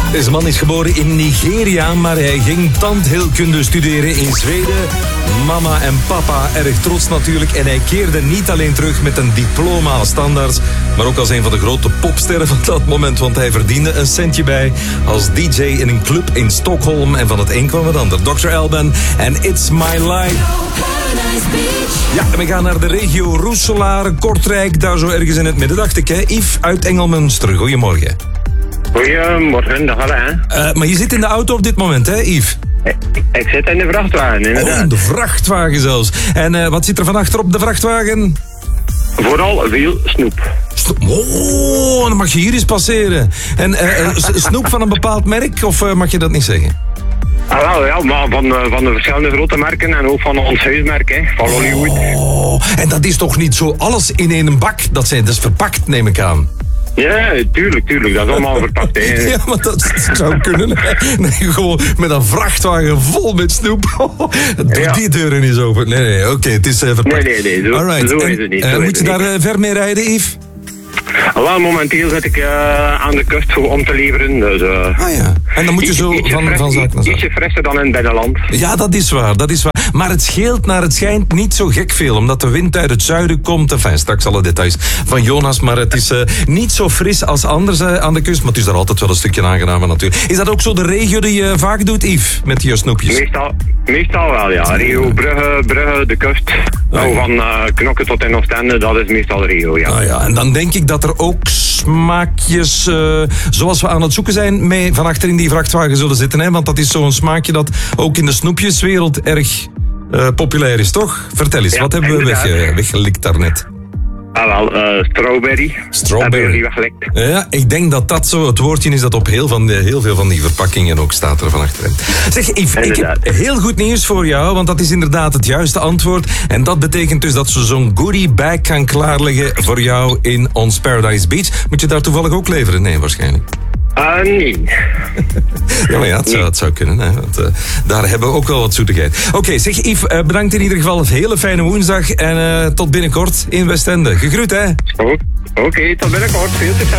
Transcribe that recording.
Deze man is geboren in Nigeria, maar hij ging tandheelkunde studeren in Zweden. Mama en papa erg trots natuurlijk. En hij keerde niet alleen terug met een diploma als standaard, maar ook als een van de grote popsterren van dat moment. Want hij verdiende een centje bij als DJ in een club in Stockholm. En van het een kwam het ander. Dr. Alban en It's My Life. Ja, we gaan naar de regio Roeselaar, Kortrijk. Daar zo ergens in het midden, dacht ik. Hè? Yves uit Engelmünster. Goedemorgen. Goedemorgen, dag alle. Maar je zit in de auto op dit moment, hè, Yves? Ik zit in de vrachtwagen, inderdaad. Oh, in de vrachtwagen zelfs. En wat zit er van achter op de vrachtwagen? Vooral veel snoep. Oh, dan mag je hier eens passeren. En snoep van een bepaald merk, of mag je dat niet zeggen? Ah, wel, ja, maar van de verschillende grote merken en ook van ons huismerk, hè, van Hollywood. Oh, en dat is toch niet zo alles in één bak? Dat is verpakt, neem ik aan. Ja, tuurlijk. Dat is allemaal verpakt, hè. Ja, maar dat zou kunnen. Nee, gewoon met een vrachtwagen vol met snoep. Doe die deuren eens open. Nee, oké, het is verpakt. Nee, zo is het niet. Moet je daar ver mee rijden, Yves? Wel, momenteel zit ik aan de kust om te leveren. Dus, ja. En dan moet je zo van zaak naar zaak. Ietsje frisser dan in het binnenland. Ja, dat is waar. Maar het scheelt naar het schijnt niet zo gek veel, omdat de wind uit het zuiden komt. Enfin, straks alle details van Jonas, maar het is niet zo fris als anders aan de kust. Maar het is daar altijd wel een stukje aangenamer natuurlijk. Is dat ook zo de regio die je vaak doet, Yves, met die snoepjes? Meestal wel, ja. Regio Brugge, de kust. Nou, van Knokke tot in Oostende, dat is meestal de regio, ja. Ah, ja. En dan denk ik dat er ook smaakjes, zoals we aan het zoeken zijn, mee van achter in die vrachtwagen zullen zitten. Hè? Want dat is zo'n smaakje dat ook in de snoepjeswereld erg populair is, toch? Vertel eens, wat hebben we weggelikt daarnet? Ah, wel, strawberry. Hebben jullie weggelikt? Ja, ik denk dat dat zo het woordje is dat op heel veel van die verpakkingen ook staat er van achterin. Zeg, Yves, ik heb heel goed nieuws voor jou, want dat is inderdaad het juiste antwoord. En dat betekent dus dat ze zo'n goodie bag gaan klaarleggen voor jou in ons Paradise Beach. Moet je daar toevallig ook leveren? Nee, waarschijnlijk. Nee. Ja, maar ja, het zou kunnen. Hè, want daar hebben we ook wel wat zoetigheid. Oké, zeg Yves, bedankt in ieder geval. Een hele fijne woensdag. En tot binnenkort in Westende. Gegroet, hè? Oké, tot binnenkort. Veel succes.